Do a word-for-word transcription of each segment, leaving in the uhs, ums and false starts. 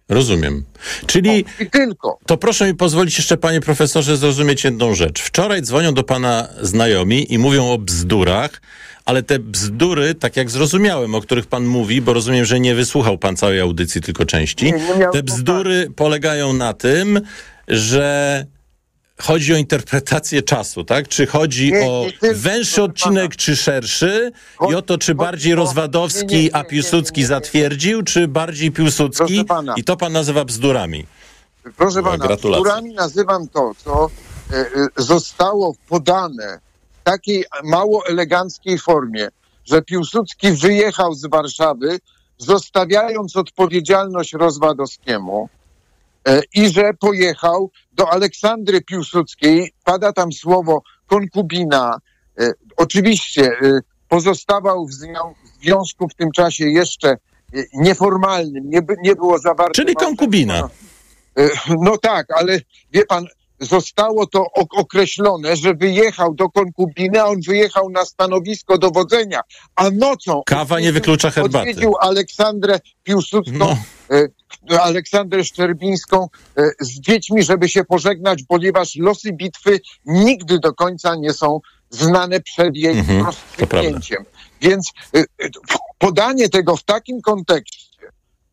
Rozumiem. Czyli o, i tylko. To proszę mi pozwolić jeszcze, panie profesorze, zrozumieć jedną rzecz. Wczoraj dzwonią do pana znajomi i mówią o bzdurach, ale te bzdury, tak jak zrozumiałem, o których pan mówi, bo rozumiem, że nie wysłuchał pan całej audycji, tylko części. Nie, nie te bzdury polegają na tym, że chodzi o interpretację czasu, tak? Czy chodzi nie, o nie, węższy nie, odcinek, pana. czy szerszy? I o to, czy bardziej Rozwadowski, nie, nie, nie, a Piłsudski nie, nie, nie, nie. zatwierdził, czy bardziej Piłsudski? I to pan nazywa bzdurami. Proszę no, pana, gratulacje. Bzdurami nazywam to, co e, e, zostało podane w takiej mało eleganckiej formie, że Piłsudski wyjechał z Warszawy, zostawiając odpowiedzialność Rozwadowskiemu, i że pojechał do Aleksandry Piłsudskiej, pada tam słowo konkubina, e, oczywiście e, pozostawał w związku w tym czasie jeszcze e, nieformalnym, nie, nie było zawarte... Czyli konkubina. E, no tak, ale wie pan, zostało to określone, że wyjechał do konkubiny, a on wyjechał na stanowisko dowodzenia, a nocą... Kawa nie wyklucza herbaty. Odwiedził Aleksandrę Piłsudską, no. e, Aleksandrę Szczerbińską e, z dziećmi, żeby się pożegnać, ponieważ losy bitwy nigdy do końca nie są znane przed jej mhm, rozstrzygnięciem. Więc e, podanie tego w takim kontekście,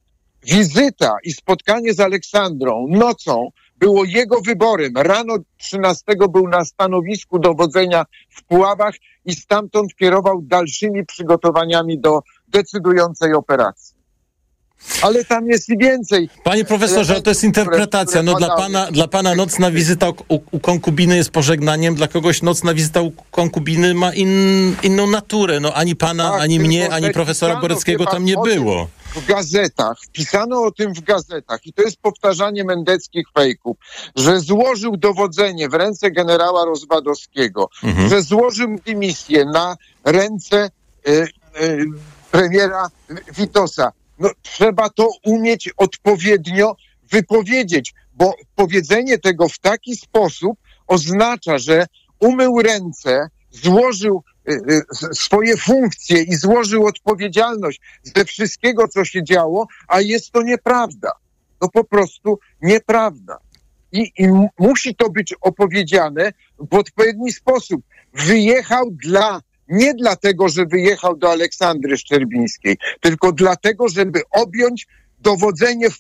wizyta i spotkanie z Aleksandrą nocą było jego wyborem. Rano trzynastego był na stanowisku dowodzenia w Puławach i stamtąd kierował dalszymi przygotowaniami do decydującej operacji. Ale tam jest i więcej. Panie profesorze, to jest interpretacja. No dla pana, dla pana nocna wizyta u, u konkubiny jest pożegnaniem, dla kogoś nocna wizyta u konkubiny ma in, inną naturę. No ani pana, tak, ani mnie, ani profesora Boreckiego tam nie było. W gazetach, wpisano o tym w gazetach i to jest powtarzanie mendeckich fejków, że złożył dowodzenie w ręce generała Rozwadowskiego, mhm. że złożył dymisję na ręce y, y, premiera Witosa. No, trzeba to umieć odpowiednio wypowiedzieć, bo powiedzenie tego w taki sposób oznacza, że umył ręce, złożył y, y, swoje funkcje i złożył odpowiedzialność ze wszystkiego, co się działo, a jest to nieprawda. To po prostu nieprawda. I, i m- musi to być opowiedziane w odpowiedni sposób. Wyjechał dla Nie dlatego, że wyjechał do Aleksandry Szczerbińskiej, tylko dlatego, żeby objąć dowodzenie w,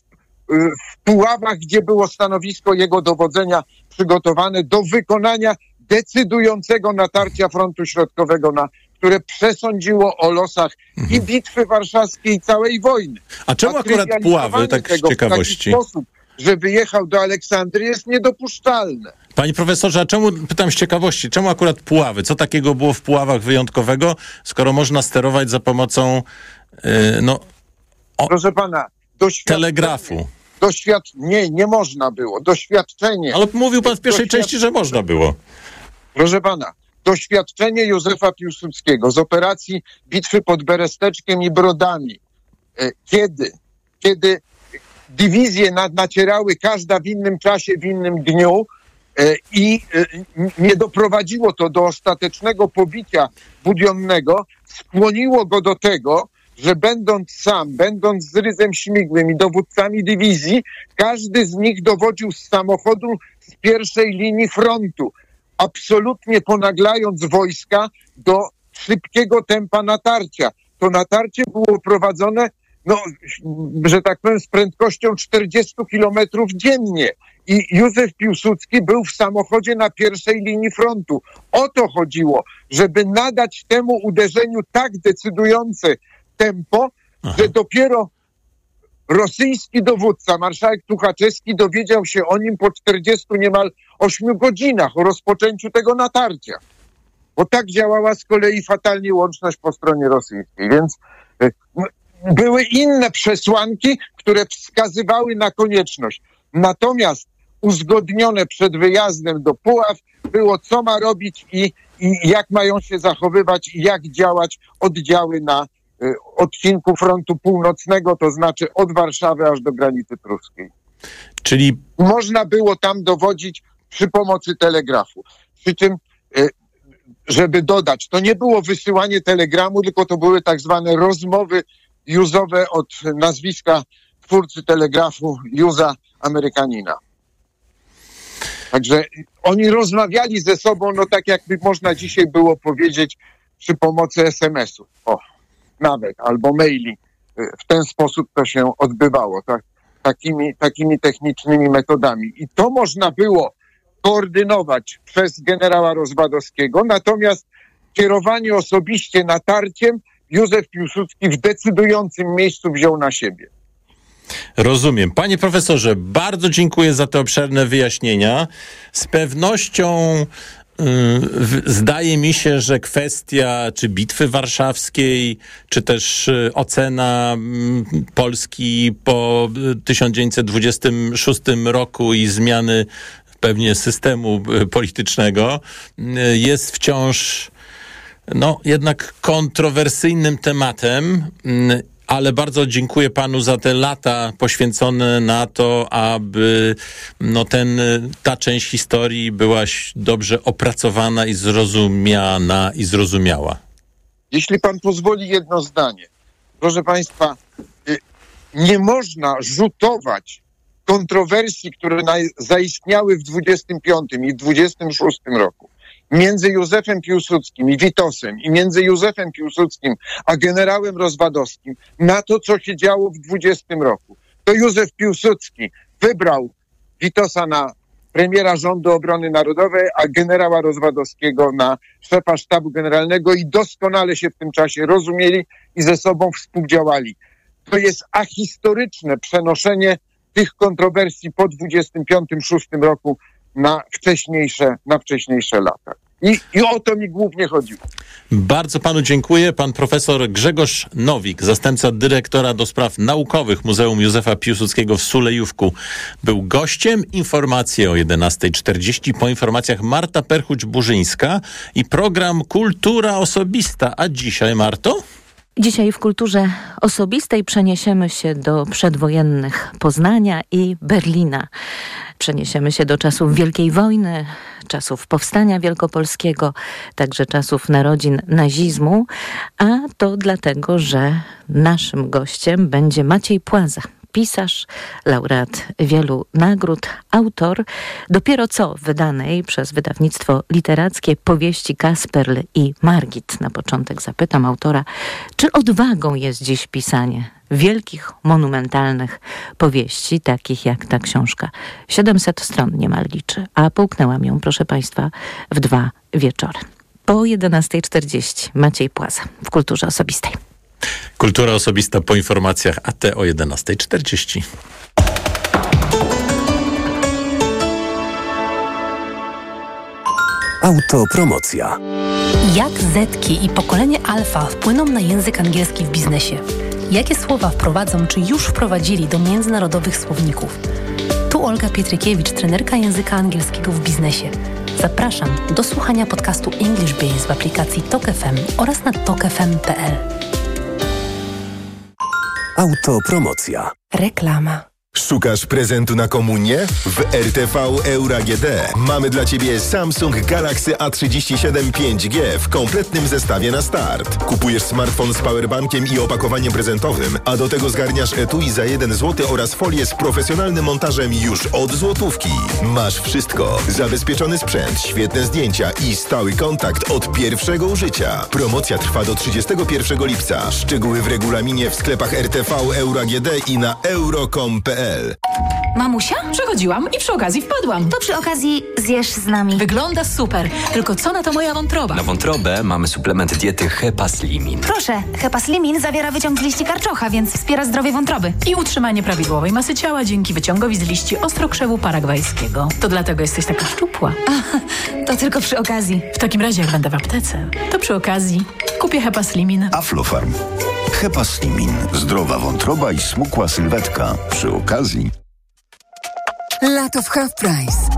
w Puławach, gdzie było stanowisko jego dowodzenia przygotowane do wykonania decydującego natarcia frontu środkowego, na które przesądziło o losach mhm. i Bitwy Warszawskiej, i całej wojny. A czemu A akurat Puławy, tak z ciekawości? W taki sposób, że wyjechał do Aleksandry, jest niedopuszczalne. Panie profesorze, a czemu, pytam z ciekawości, czemu akurat Puławy? Co takiego było w Puławach wyjątkowego, skoro można sterować za pomocą yy, no o, Proszę pana, telegrafu? Doświad... Nie, nie można było. Doświadczenie... Ale mówił pan w pierwszej doświad... części, że można było. Proszę pana, doświadczenie Józefa Piłsudskiego z operacji bitwy pod Beresteczkiem i Brodami, kiedy, kiedy dywizje nad, nacierały każda w innym czasie, w innym dniu, i nie doprowadziło to do ostatecznego pobicia budionnego, skłoniło go do tego, że będąc sam, będąc z Rydzem Śmigłym i dowódcami dywizji, każdy z nich dowodził z samochodu z pierwszej linii frontu, absolutnie ponaglając wojska do szybkiego tempa natarcia. To natarcie było prowadzone, no, że tak powiem, z prędkością czterdzieści kilometrów dziennie. I Józef Piłsudski był w samochodzie na pierwszej linii frontu. O to chodziło, żeby nadać temu uderzeniu tak decydujące tempo, Aha. że dopiero rosyjski dowódca, marszałek Tuchaczewski, dowiedział się o nim po czterdziestu niemal ośmiu godzinach, o rozpoczęciu tego natarcia. Bo tak działała z kolei fatalnie łączność po stronie rosyjskiej. Więc y, były inne przesłanki, które wskazywały na konieczność. Natomiast uzgodnione przed wyjazdem do Puław było, co ma robić i, i jak mają się zachowywać i jak działać oddziały na y, odcinku frontu północnego, to znaczy od Warszawy aż do granicy pruskiej. Czyli można było tam dowodzić przy pomocy telegrafu. Przy czym, y, żeby dodać, to nie było wysyłanie telegramu, tylko to były tak zwane rozmowy juzowe od nazwiska twórcy telegrafu Hughes Amerykanina. Także oni rozmawiali ze sobą, no tak jakby można dzisiaj było powiedzieć, przy pomocy es em esów, o, nawet, albo maili. W ten sposób to się odbywało, tak, takimi, takimi technicznymi metodami. I to można było koordynować przez generała Rozwadowskiego, natomiast kierowanie osobiście natarciem Józef Piłsudski w decydującym miejscu wziął na siebie. Rozumiem. Panie profesorze, bardzo dziękuję za te obszerne wyjaśnienia. Z pewnością yy, zdaje mi się, że kwestia czy Bitwy Warszawskiej, czy też yy, ocena yy, Polski po tysiąc dziewięćset dwudziestym szóstym roku i zmiany pewnie systemu yy, politycznego yy, jest wciąż no jednak kontrowersyjnym tematem. Yy, Ale bardzo dziękuję panu za te lata poświęcone na to, aby no ten, ta część historii była dobrze opracowana i zrozumiana i zrozumiała. Jeśli pan pozwoli jedno zdanie. Proszę państwa, nie można rzutować kontrowersji, które zaistniały w dwudziestym piątym i dwudziestym szóstym roku między Józefem Piłsudskim i Witosem i między Józefem Piłsudskim a generałem Rozwadowskim na to, co się działo w dwudziestym roku. To Józef Piłsudski wybrał Witosa na premiera Rządu Obrony Narodowej, a generała Rozwadowskiego na szefa Sztabu Generalnego i doskonale się w tym czasie rozumieli i ze sobą współdziałali. To jest ahistoryczne przenoszenie tych kontrowersji po dwudziestym piątym szóstym roku na wcześniejsze, na wcześniejsze lata. I, I o to mi głównie chodziło. Bardzo panu dziękuję. Pan profesor Grzegorz Nowik, zastępca dyrektora do spraw naukowych Muzeum Józefa Piłsudskiego w Sulejówku, był gościem. Informacje o jedenastej czterdzieści. Po informacjach Marta Perchuć-Burzyńska i program Kultura Osobista. A dzisiaj, Marto? Dzisiaj w kulturze osobistej przeniesiemy się do przedwojennych Poznania i Berlina. Przeniesiemy się do czasów Wielkiej Wojny, czasów Powstania Wielkopolskiego, także czasów narodzin nazizmu, a to dlatego, że naszym gościem będzie Maciej Płaza. Pisarz, laureat wielu nagród, autor dopiero co wydanej przez wydawnictwo literackie powieści Kasperl i Margit. Na początek zapytam autora, czy odwagą jest dziś pisanie wielkich, monumentalnych powieści, takich jak ta książka. siedemset stron niemal liczy, a połknęłam ją, proszę państwa, w dwa wieczory. Po jedenastej czterdzieści Maciej Płaza w Kulturze Osobistej. Kultura Osobista po informacjach A T o jedenastej czterdzieści. Autopromocja. Jak Zetki i pokolenie Alfa wpłyną na język angielski w biznesie? Jakie słowa wprowadzą, czy już wprowadzili do międzynarodowych słowników? Tu Olga Pietrykiewicz, trenerka języka angielskiego w biznesie. Zapraszam do słuchania podcastu English Biz w aplikacji Tok F M oraz na tok f m kropka p l. Autopromocja. Reklama. Szukasz prezentu na komunię? W R T V Euro A G D mamy dla Ciebie Samsung Galaxy A trzydzieści siedem pięć G w kompletnym zestawie na start. Kupujesz smartfon z powerbankiem i opakowaniem prezentowym, a do tego zgarniasz etui za jeden złoty oraz folię z profesjonalnym montażem już od złotówki. Masz wszystko. Zabezpieczony sprzęt, świetne zdjęcia i stały kontakt od pierwszego użycia. Promocja trwa do trzydziestego pierwszego lipca. Szczegóły w regulaminie w sklepach R T V Euro A G D i na euro kropka com kropka p l. Mamusia? Przechodziłam i przy okazji wpadłam. To przy okazji zjesz z nami. Wygląda super, tylko co na to moja wątroba? Na wątrobę mamy suplement diety Hepaslimin. Proszę, Hepaslimin zawiera wyciąg z liści karczocha, więc wspiera zdrowie wątroby. I utrzymanie prawidłowej masy ciała dzięki wyciągowi z liści ostrokrzewu paragwajskiego. To dlatego jesteś taka szczupła. A, to tylko przy okazji. W takim razie jak będę w aptece, to przy okazji kupię Hepaslimin. Aflofarm. Hepaslimin. Zdrowa wątroba i smukła sylwetka. Przy okazji. Lato w Half Price.